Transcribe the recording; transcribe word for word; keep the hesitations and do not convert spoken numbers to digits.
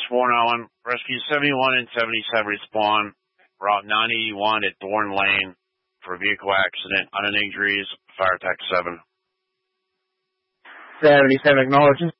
Warren Owen. Rescue seventy-one and seventy-seven respond. Route nine eighty-one at Thorn Lane for a vehicle accident. Unknown injuries. Fire attack seven. seventy-seven acknowledges.